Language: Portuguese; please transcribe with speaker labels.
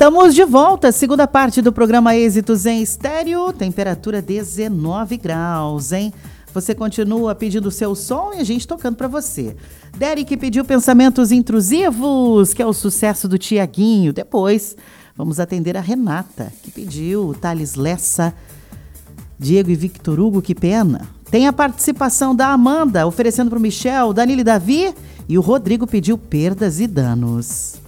Speaker 1: Estamos de volta, segunda parte do programa Êxitos em Estéreo, temperatura 19 graus, hein? Você continua pedindo o seu som e a gente tocando para você. Derek pediu Pensamentos Intrusivos, que é o sucesso do Tiaguinho. Depois, vamos atender a Renata, que pediu Thales Lessa, Diego e Victor Hugo, que pena. Tem a participação da Amanda, oferecendo para o Michel, Danilo e Davi, e o Rodrigo pediu Perdas e Danos.